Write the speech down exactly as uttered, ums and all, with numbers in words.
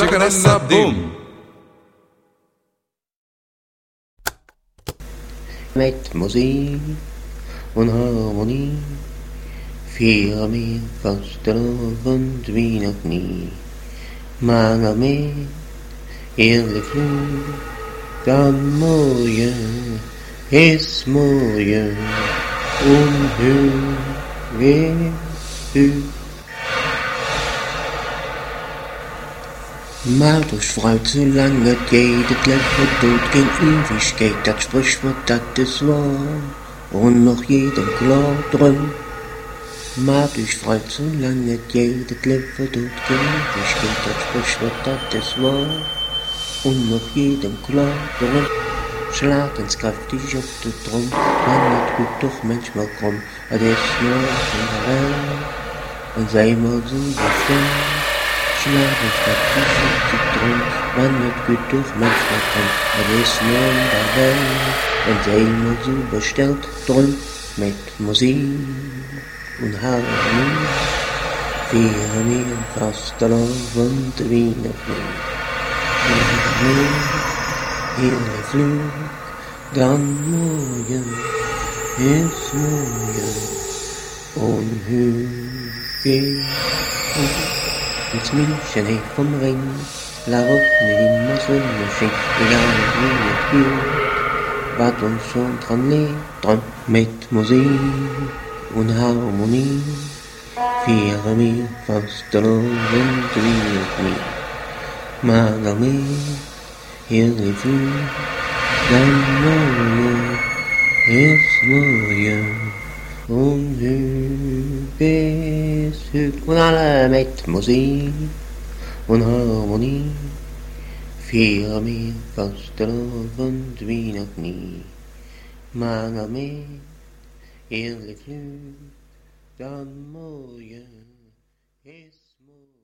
Chacarassa, boom. Met muziek en harmonie vieren meer vastelovend wie nog niet. Maar nog meer eerlijk vloed, dan mooie is mooie onheugelijk. Maar dus fruit, zolang het geht, het leven doet geen Ewigkeit, dat Sprichwort, dat is wahr, und noch jedem klar drum. Maar dus fruit, zolang het geht, het leven doet geen Ewigkeit, dat Sprichwort, dat is wahr, und noch jedem klar drum. Slaat eens krachtig op de trom, maar het goed toch manchmal krom, het is nog een wel, en zij maar zo bestemd. Slaat ons krachtig op de trom, maar het goed toch manchmal krom, het is nog een wel, en zij maar zo besteld drum, met muziek en harmonie, vieren wir vastelovend wie nog niet. Heerlijk vloed, dan mooie is mooie onheugelijk. Het München heeft vom Ring, waarop nu die Mosselmusching, egal wie het hield, wat ons schon dran leert, dran met muziek en harmonie, vieren wir vastelovend wie nog niet. Maar nog meer heerlijk vloed, dan mooie is mooie onheugelijk. En alle met muziek en harmonie vieren meer vastelovend wie nog niet. Maar nog meer heerlijk vloed, dan mooie is mooie.